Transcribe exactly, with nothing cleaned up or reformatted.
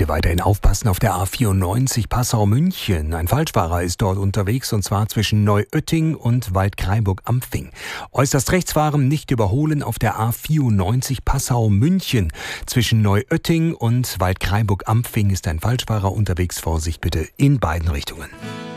Bitte weiterhin aufpassen auf der A vierundneunzig Passau-München. Ein Falschfahrer ist dort unterwegs und zwar zwischen Neuötting und Waldkraiburg-Ampfing. Äußerst rechts fahren, nicht überholen auf der A vierundneunzig Passau-München. Zwischen Neuötting und Waldkraiburg-Ampfing ist ein Falschfahrer unterwegs. Vorsicht bitte in beiden Richtungen.